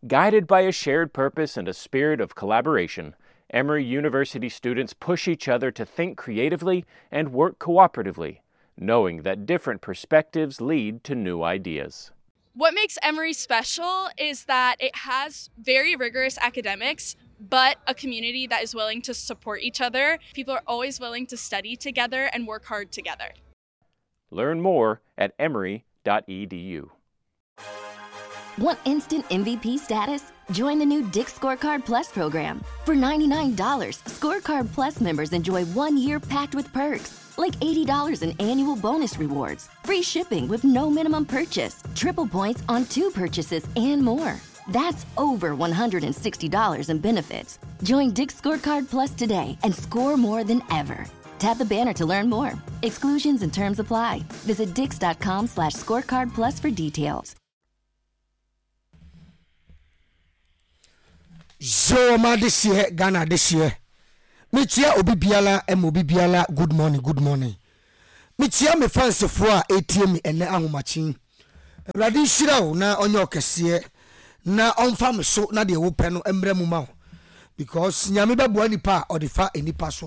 Guided by a shared purpose and a spirit of collaboration, Emory University students push each other to think creatively and work cooperatively, knowing that different perspectives lead to new ideas. What makes Emory special is that it has very rigorous academics, but a community that is willing to support each other. People are always willing to study together and work hard together. Learn more at emory.edu. Want instant MVP status? Join the new Dick's Scorecard Plus program. For $99, Scorecard Plus members enjoy 1 year packed with perks, like $80 in annual bonus rewards, free shipping with no minimum purchase, triple points on 2 purchases, and more. That's over $160 in benefits. Join Dick's Scorecard Plus today and score more than ever. Tap the banner to learn more. Exclusions and terms apply. Visit dix.com/scorecard plus for details. Zoma this year, Ghana this year. Mitia Obibiala and Mobibiala, good morning. Mitia me fancy for ATM and Ahumachin. Radishira na onyo kesiye na onfam so na de open no embremu ma because nyame babu anipa odifa enipa so.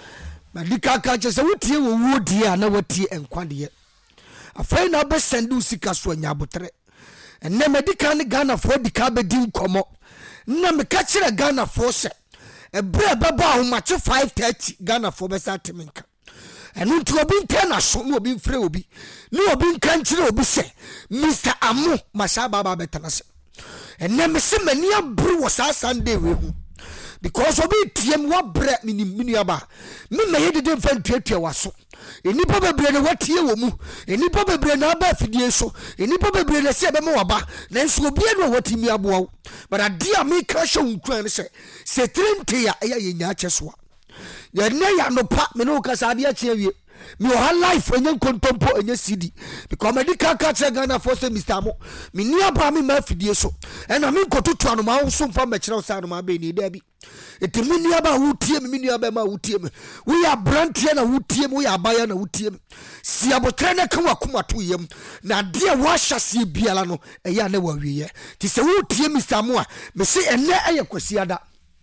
Madika ka che se wotie wo wodi a na watie enkwade. Afai na be sendu sika so anyabotre. Enne medika ne Ghana for dika be din komo. Na me ka kire Ghana for se ebre baba ahomache 5:30 Ghana for be sa temenka enu nti obi ntena so no obi mfre obi ni obi nka nkire obi se Mr. Amu masha baba betana se enne me se mani abru wo sa Sunday we hu because obi tiem wa bre mini aba me yede de fantuatua waso enipa bebre ne watie wo mu enipa bebre na aba fidie so enipa bebre ne se be me waba na nso obi eno watimi aboa but adia me crasho nkran ne se 30 ya nya achesoa ya ne ya no pa me no kasa ade ache wie me o ha life enye kontompo enye CD because medical catch Ghana for say Mr. Amo me ni aba me ma fidie so ena me nkototo anu ma so mfa ma kire sa anu ma be ni da bi etimi ni aba wutie me ni aba ma wutie me we are brand here na wutie me we are buyer na wutie me si abotre na kan wakoma to yem na de wa hyase biala no eya na wa wiye ti se wutie Mr. Amo a me se ene eye kwasi ada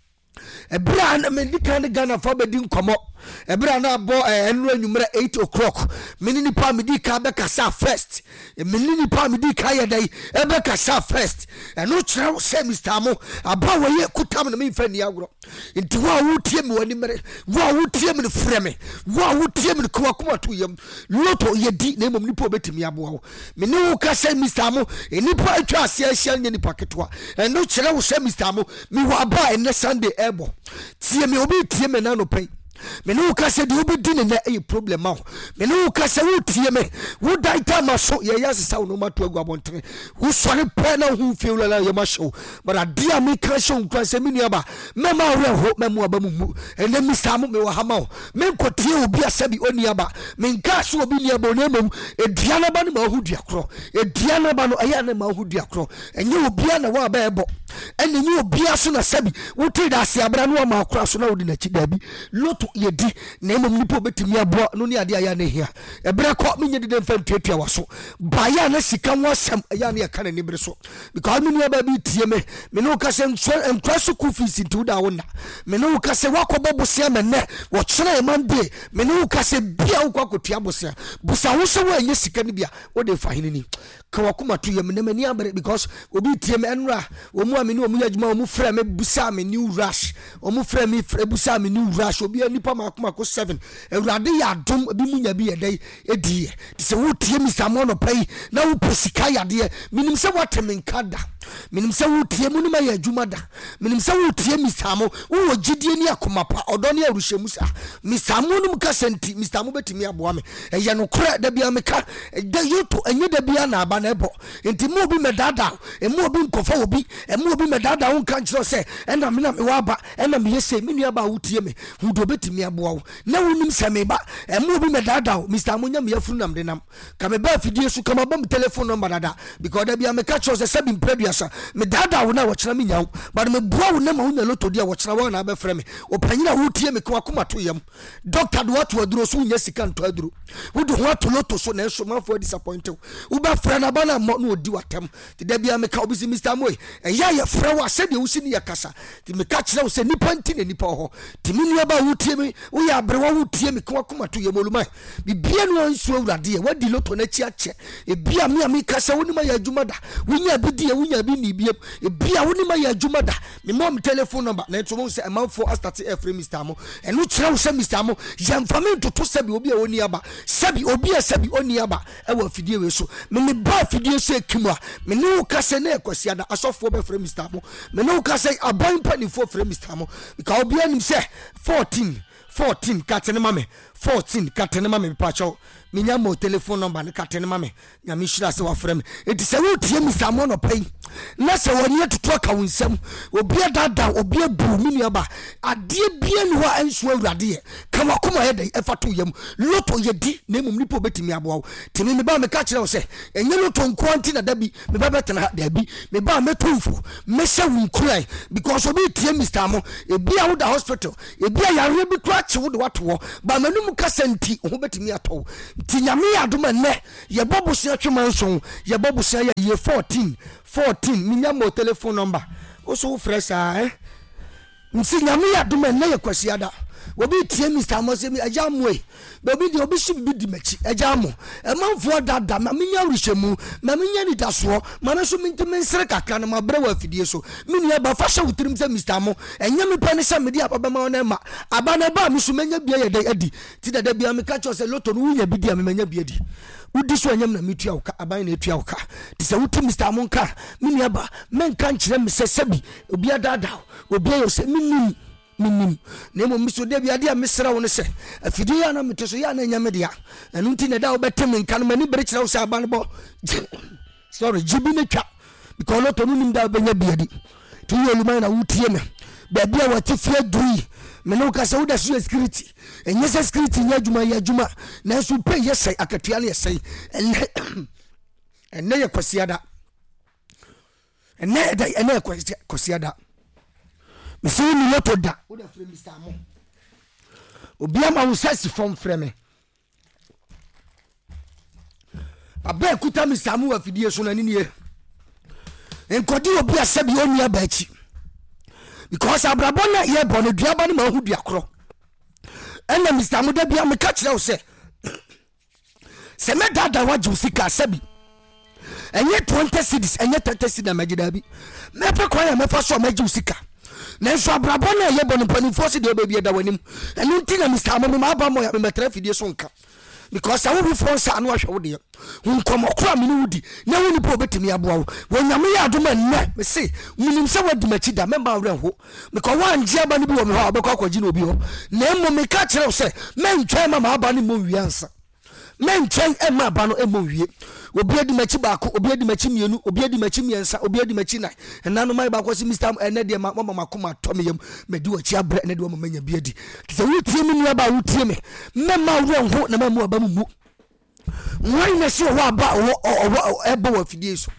ebra na medical Ghana for be din komo ebra na bo enu anwumre 8 o'clock menini pa medika be kasa first menini pa medika ye dai ebe kasa first enu kire se Mr. Amo aba wo ye kutam na me fani agro nti wa wutie me wani mere wa wutie me freme wa wutie me kwakoma to yem loto ye di na mom nipa obetimi abo wo meni wo ka se Mr. Amo enipa atwa ase ahia nya nipa ketwa enu kire wo se Mr. Amo mi wa ba ene Sunday ebo tie me obi tie me na no pai me no ka se de obedi ne na e problem aho me no ka se wo tie me wo dai time so ye yasesa wo no mato agu abontere wo sore pe na hu fiula la ye ma show but adia me ka show nkwa se me nuaba me ma wre ho me mu aba mu ene Mr. Amo me wo hama ho me nkotie obi asabi oniaba me nka so obi niaba onamum edua na ba ne ma hu dua kro edua na ba no aya na ma hu dua kro enye obi na wa ba ebo ene nye obi aso na sabi wo te da se abra no ma akra so na wo di na chi dabi loto yedi na emom nipo betimi abo no ni ade aya na hia ebre ko menye de fantuatua waso baya na sika wasam aya na yakana ni bre so because me ni aba bi tie me no ka se entraso ku fees nti da wona me no ka se wakobo bosia me ne wo kire Monday me no ka se bia wo kwakotua bosia bosa wo so wa nye sika ni bia wo de fa hinini ka wakoma to yem ne mani abere because obi tie me enra wo mu ameni wo mu yadwuma wo mu frɛ me busa me new rush wo mu frɛ me busa me new rush obi nipa makoma ko 7 ewrade ya dom bi munya bi yedai edie se wo tie Mr. Amo no pai na wo pesika yade minim se watemenka da minim se wo tie mu no ma ya adwuma da minim se wo tie Mr. Amo wo gidie ni akoma pa odo ne aruhwemu sa Mr. Amo no muka senti Mr. Amo betimi aboa me eye no kra da bia meka da yoto enye da bia na aba na ebo enti mo bi medada mo bi nkofa obi mo bi medada won kan kiro se ena me na me wa ba ena me yese me nua ba wo tie me hu do betimi aboa na wonim semeba mo bi medada Mr. Amo nya me yafuru nam de nam ka me ba fidie su kama ba me telephone number dada because da bia meka kiro se sabi mpredua kasa me dada wo na wo kyerɛ me nyawo but me boa wo na ma wo na loto dia wo kyerɛ wo na be frɛ me opanyina wo tie me kwa koma to yam doctor do what aduro so nya sika nto aduro wo do ho ato loto so na enso manfo disappointed wo ba frɛ na ba na mo na odi watam te da bia me ka obi si Mr. Moy eya ye frɛ wo asɛ de wo si ne yakasa ti me ka kyerɛ wo sɛ nipa nti na nipa ho ti me nua ba wo tie me wo ya abrewa wo tie me kwa koma to yam oluma bibia no anso awurade ye wadi loto na chi ache ebia me amika sɛ wo ni ma ya adwuma da wonya bidie wonya bi ni biem ebia wo ni ma ya adwuma da me mom telephone number na nto mo sɛ amanfo astart frɛ Mr. Mo eno kyerɛ wo sɛ Mr. Mo yamfame toto sɛbi obi a woni aba sɛbi obi a sɛbi oni aba ɛwɔ fidie we so me ba fidie so ekimu a me ne wo kase na ekosia da asofo be frɛ Mr. Mo me ne wo kase aban panifo frɛ Mr. Mo ka obi anim sɛ 14 katene mame 14 katene mame pacho minya mo telephone number ne katene mame nya mi shira se wa frɛ me enti sɛ wo tie Mr. Mo no pɛi na sɛ woni atoto ka wonsam obi dada obi bu mi nuaba ade bia ne ho anso awurade ye ka wakoma ye dai efato yam loto ye di na emum nipo betimi aboa timi me ba me ka kyerɛ wo sɛ enye loto nko anti na dabi me ba betena dabi me ba metomfo me sɛ wunkurai because obi tie Mr. Mo ebi a wo da hospital ebi a yare bi kra kye wo de wato ba manum ka senti ho betimi atɔ ti nyame adoma ne ye bobusia twema nso ye bobusia ye 14 minya mo telephone number oso fresh nsi nyame adoma ne ye kwasiada obi tie Mr. Mo se mi agya mo e obi di obi shi bi di machi agya mo e manfo dada ma minya ruhwemu ma minya ni daso ma na so minti mensere kakra na mabre wa fidie so minya ba fa hye wutirim se Mr. Mo enya me pane se me di apaba ma na ma aba na ba mi so menya bia ye da adi ti dada bia me ka cho se loto no wunya bi di a me menya bia di wudi so anyam na metua uka aban na etua uka ti se wuti Mr. Mo nka minya ba men kan kire me se sebi obi adada obi ayo se minim nemo miso de bia dia mesra wo ne se afidi ya na meteso ya na nyame dia enu nti ne da wo betem nka no mani bere kire wo se aban bo sorry jibi ne twa because no to nim da benya bia di tu yeluma na wutie me ba bia wati fie dui me no ka se wo da so security enye se security nya adwuma na so pe yesai akatua na yesai enne ye kwasiada enne kwasiada mesi ni loto da wo da frɛ Mr. Mo obi ama wo sasi fom frɛ me aba kuta Mr. Mo wa fidie so na ninie enkodi obi asabi oni abachi because abrabona ye bono duaba ni ma hu duakro ena Mr. Mo da bia me ka kyerɛ wo se me dada waje sika asabi enye 20 cedis enye 30 cedis na magida bi me pe kwa ya me fa so maje sika na so abrabona ye bono panifo se de obi da wanim enu nti na Mr. Mo ma aba mo ya me metra fidie so nka because awu bi fon sa anu ahwe wo de nkomo kura me ni wudi na woni po betimi aboa wo wonyame ya adoma nna me se munim se wadi machi da memba wre ho because wan je aba ni bi wo me ho abekọ akọji na obi ho na emmo me ka kire wo se mentwe ma aba ni mo wiansa mentwe ema aba no emmo wie obi adi machi baako obi adi machi mienu obi adi machi miensa obi adi machi nai enano mai baako si Mr. ene de ma makoma to me yam me di wachi abre ene de wo manya bi adi so wutie me nua ba wutie me mema wre ho na mamu aba mu why na si wo aba wo ebe wa fidie so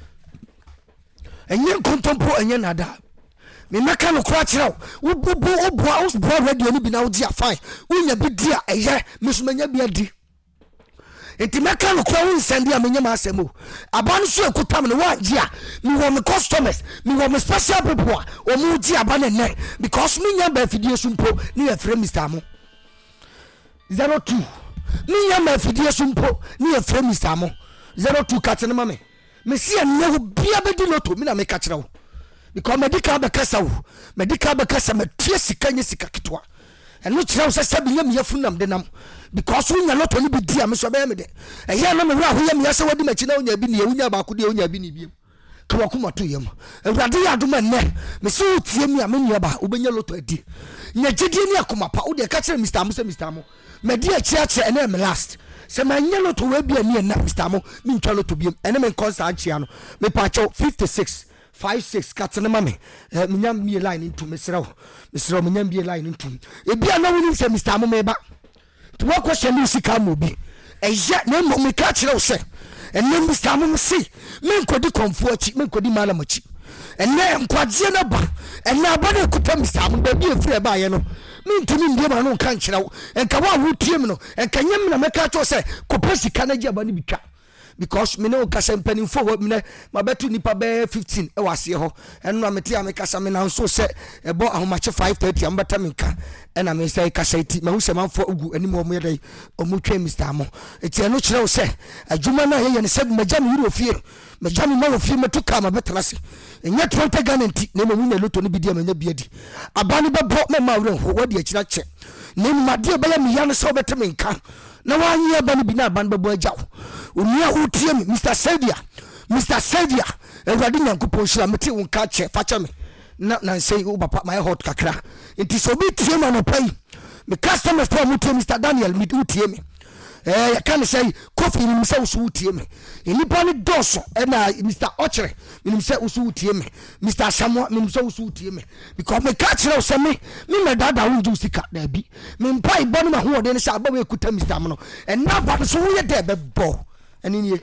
enye kontompo enye nada me meka no kra kire wo bo radio ni bi na wo dia fine unya bi dia eye me so manya bi adi enti meka no kwa wonsandi a menyama asemo aban so ekutam no wanje a me wo me customers me wo me special people a o mu ji aban ne because me nya ba fidie so mpo ne ya frɛ Mr. Mo 02 me nya ma fidie so mpo ne ya frɛ Mr. Mo 02 katene ma me si enne wo bia be di loto me na me ka kire wo because medical be kasa wo medical be kasa me tie sika nye sika kitwa eno kire wo se sabi nya me yafunam de nam because we not only be dear Mr. Bemede. A young man who yam yasa wadi machina unya bini unya bakudi unya bini bim. Kawakuma to yam. A radia do man ne. Miss Tiemi Aminyaba, Ubenya Loto edi. Nyajidi kumapa ude catcher Mr. Mo. My dear church and name last. Se my yellow to webi and near Mr. Mo, mean chalo to be enemy constant chiano. Me pacho 56. 56 katene mame minyam bi line into Mr. Minyam bi line into. E bia na woni se Mr. Mo meba. To what question is come be? A yet no me catch no say. ene Mr. Mo si men kodi konfo achi men kodi malam achi ene nkwaje na ba ene abane ekuta Mr. Mo ba bi efre ba ye no mentumi ndie ma no kan kire wo enka wa wotie me no enka nyem na meka to se kopasi kanaji abane bitwa because me no kasa mpanin fo me mabetu nipa be 15 e wase ho eno amete amekasa me na so se ebo ahomache 5:30 ambata menka ena me say kasa iti ma husema mfo ugu anim o me dai omutwe Mr. Mo eti eno kire wo se adwuma na ye ne se magya me yiro fie magya me ma fie metuka ma betrase enye 20 guarantee na mo nya loto no bidia manya biadi abane bebo me ma wure ho wadi akira che na made be ya me ya no se obete menka na wanye abane bi na abane bebo agyaw onia utie me Mr. Sadia Ewurade Nyankopon shira mete won ka che facha me na say o papa my hot kakra enti so bi tie me no pai me customers for mutie Mr. Daniel me utie me ya kan say coffee ni mse usu utie me enipa ni doso na Mr. Ochere ni mse usu utie me Mr. Samuel ni mse usu utie me because me ka kire o se me dada wonju sika da bi me mpai bonu ma ho de ne sa ba we kuta Mr. Mo no na ba so wo ye de be bo enini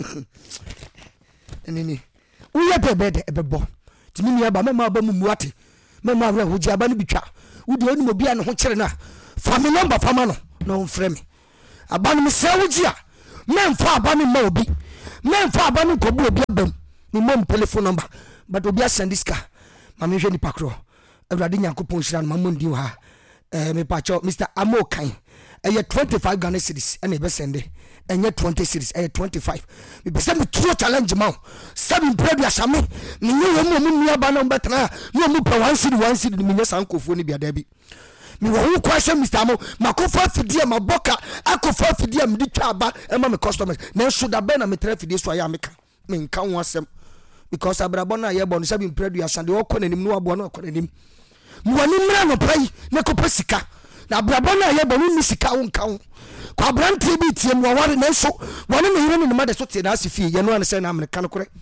uye bebede ebebo timi aba mema ba muate mema wre hoji aba ne bitwa wudi oni obi an ho kire na family number fama no na onfre me aba ne se woji a memfa aba ne ma obi memfa aba ne kobu obi abam ni mom telephone number but obi asend this car ma me hwe ni pakro Ewurade Nyankopon hira no ma mondi ha me pacho Mr. Amokan eye 25 Ghana cedis ene be sende enye 20 cedis eye 25 me be say me true challenge ma seven previous asame me nyi wo mu nua ba na betena no mu pa 1 cedi me nya sankofo ni bia da bi me wo kwashe Mr. Mo makofa fidie maboka akofa fidie me di twa ba e ma me customers na so da be na me tra fidie so aya meka me nka ho asem because abrabo na ye bo no seven previous ande wo konanim no abo no konanim mwani mra no pai na kopasika na brabo na ye bonu ni sika wonka wo kwa brante bi tie mo ware na so wone me yire ni ma de so tie na asifi ye no an se na amerika no kore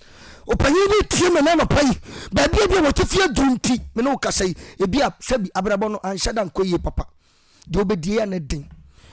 opanyi bi tie me na no pai ba bia bia wo tifie dunti me no kasai e bia sabi abrabo no an shada nko ye papa de obedie ya na den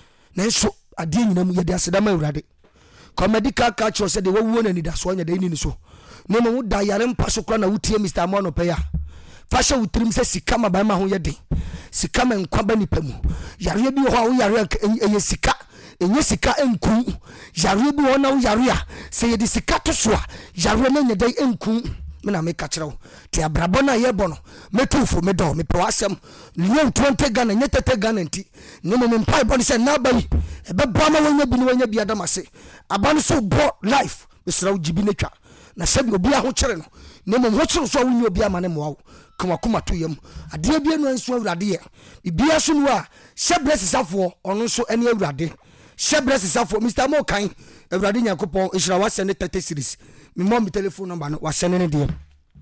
na so ade nyina mu ye de aseda ma Ewurade kwa medical culture se de wo na ni da so nya de ni so ne mo da yare mpa so kra na wutie Mr. Mo no pai ya fasha utrim se sika ma ba ma ho yede sika ma nkwa ba nipa mu yare bi ho yare eye sika enye sika enku yare bi ho na yare a se yede sika to so a yare na nyedai enku me na me ka kire wo te abrabo na ye bono metufo me do me pe wasem nye 20 Ghana nye 30 Ghana nti ne me mpai boni se na ba yi e be ba ma wanya bi ni wanya bi adamase abane so bo life mesra wo jibi ne twa na sebi obi a ho kire no ne mo ho kire so wo obi ama ne mo kuma to yam ade bia no anso Awurade ye bibia so no a shebre sisafo ono so ene Awurade shebre sisafo Mr. Mo kan Awurade Nyankopon ehira wasene 30 series me mom me telephone number no wasene ne de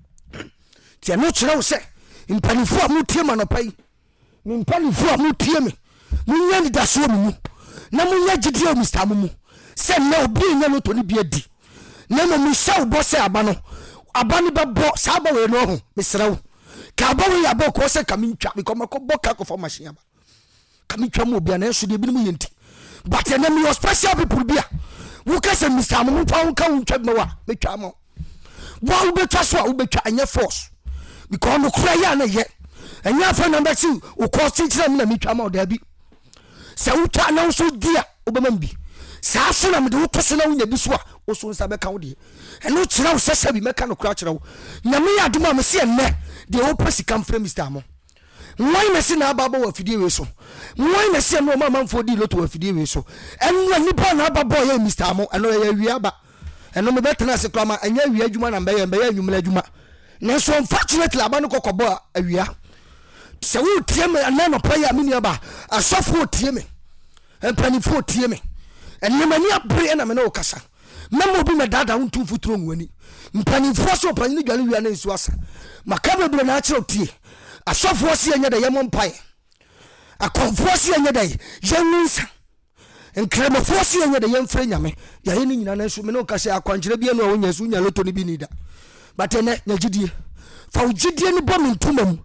ti no kire wo se impanifo a mutie ma no pai me impanifo a mutie me munya ni daso mu na munya gidie Mr. Mo mu se na obi nya no to ni bia di na me shaw bo se aba no abani babo saba we no ho mesrawo ka ba we yabo ko se kamintwa because mako boka ko for machine aba kamintwa mo bia na so de bi mu yenti but na me special people bia wo ka se Mr. Mo pa won ka won twa me wa metwa mo wa wo betwa so wo betwa anya force because no kura ya na ye anya fa number 2 wo ko tinchira me na metwa mo da bi se wo twa na so dia obemam bi sa so na me de wo to so na wo nya bi so a wo so nsa be ka wo de eno kira wo sesa bi meka no kura kira wo nyame ya aduma me se enne de wo pasi kam fra Mr. Mo why na se na baba wa fidie we so why na se no mama mfo di loto wa fidie we so eno nipa na baba ya Mr. Mo eno ya wi ba eno me betena se klama anya wi adwuma na mbe ya nwumla adwuma na so unfortunately aba no kokobo awia se wo tie me na no pa ya me ni ba asofo tie me empanifo tie me enne mani abre na me no kasa memo bi me dada wontu futuro nwani mpanifo so panyi dwale wi na nsu asa makabe bre na akire tie asofo se anya da yemo mpai akonfo se anya da yenunsa nkremofo se anya da yemfre nyame ya ye ni nyina na nsu me no kasa akwankyere bi enu a wonya su nya loto ni bi ni da but ene nya gidie fa ugidie ni bom ntumam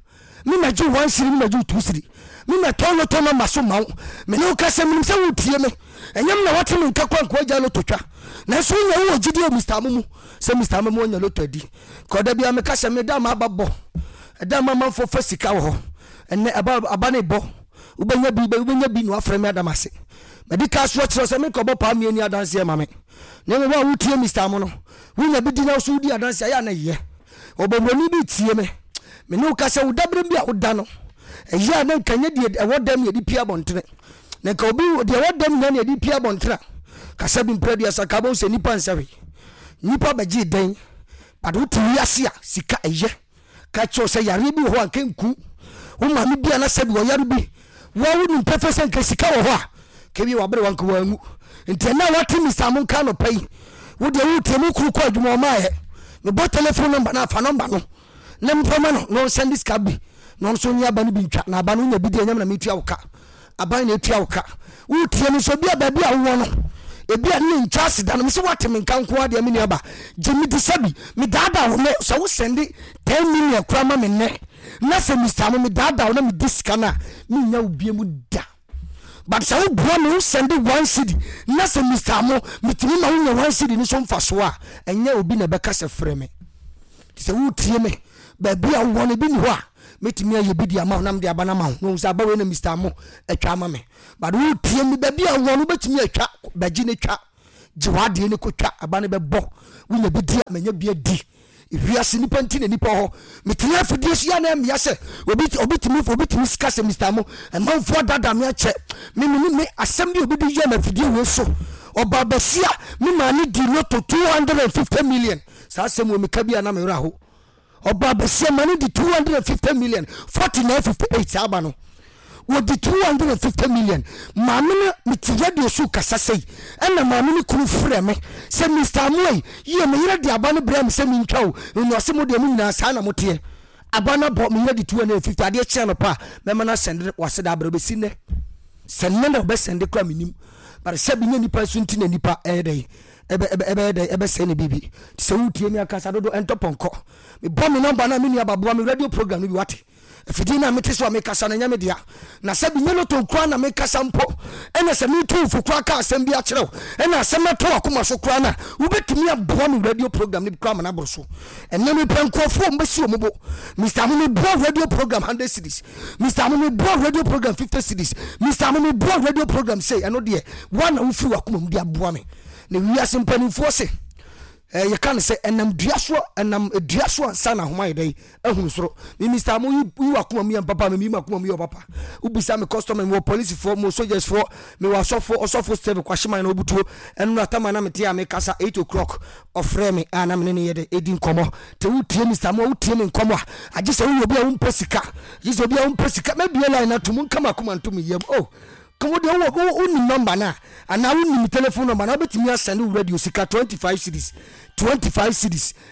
me na ju 1 cedi me na ju 2 cedi me na tono maso mawo me no ka se me se wotie me enyam na wate me nka kwa nko gya loto twa na so nya wo gidi o Mr. Amumu se Mr. Amumu nya loto adi ko da bia me ka se me da ma babbo da ma manfo fa sika wo enne abane bo ubenya bi no afre me adamase medical so chiro se me ko bo pa me ani adanse e ma me ne me wa wotie Mr. Amumu no wunya bi di na so di adanse ya na ye obobroni bi tie me no ka se wodabre bi a woda no eya na kanye die wodam ye di pia bontre na ka obi de wodam na ye di pia bontre ka se bi mpredia sakabo se nipa nsawe nipa baji den padu tiri ase a sika eye ka cho se yare bi ho ankenku wo ma mi bia na se bi wo yare bi wo wo ni professor nke sika wo ho a ke bi wa bere wanko wangu nti na wati Mr. Amumu ka no pai wo de wo temu kuru ko adwuma ma ye me bo telephone number na fa number no na mpoma no send this card bi no so nya ba no bi ntwa na ba no nya bi de nyam na metua woka aban na etua woka wo tie no so bia ba bia wo no ebi a ne ntwa sida no me so wate me nkanko ade me ne ba jemi di sabi me dada wo no so wo send 10 million kura ma me ne na se Mr. Amumu me dada wo na me diska na me nya obie mu da but so bro no send 1 cedi na se Mr. Amumu mitimi ma wo nya 1 cedi ni so mfa so a enya obi na beka se frɛ me se wo tie me ba bia wo no bi ni ho a metimi aye bi dia ma nam dia bana ma no sa ba we na Mr. Amumu atwa ma me but wo tie me ba bia wo no betimi atwa ba gi ne twa jiwade ne ko twa abane be bo wo nya bi dia manya bi adi wiase nipa ntine nipa ho metimi afidie so ya na emia se obitimi sika se Mr. Amumu emanfo dada me ache me asem bi obi di ya na fidie we so oba basia me ma ni di loto 250 million sa asem wo me ka bia na me ra ho oba basia ma ni di 250 million 4958 aba no wo di 250 million ma me mitiya de su kasa sei ena ma me kunu frɛ me se Mr. Amumu ye me yere de aba no brɛ me se me ntwawo no se mo de mu nyina sa na mote aba na bo me yere di 250 ade kye no pa me ma na send wase da abra be si ne send na be send kra me nim bare se bi nipa so nti na nipa ebe se ne bibi se wutie mi akasa dodo entoponko me bo me number na me ni ababoa me radio program ni bi wate efidi na mete so amekasa na nyame dia na se bi nyelo to kra na mekasa mpo ena se me tu fu kra ka asem bi a kyerɛw ena se meto akoma so kra na wobetumi aboa me radio program ni bi kra ma na borso enne me penkofo mbesi omobo Mr. Amumu bo radio program 100 cedis Mr. Amumu bo radio program 50 cedis Mr. Amumu bo radio program say eno de one na ufi akoma mu dia aboa me na wiase mpanimfo se ye kan se enam duaso ansa na homa yedai ehunu soro mi Mr. Amumu yu akoma mi papa mi akoma mi papa ubisa me customer mo police for mo soldiers for me wa osofo step kwashima na obutuo enu atama na mete ya me kasa 8 o'clock ofre me ana me ne yede edi nkomo te wutie Mr. Amumu wutie me nkomo age se wo obi a wo mpesika age se obi a wo mpesika me bia line na tumu nkama akoma ntum yem oh komo de wo ni number na ana wo ni telephone number na betimi asend radio sika 25 cedis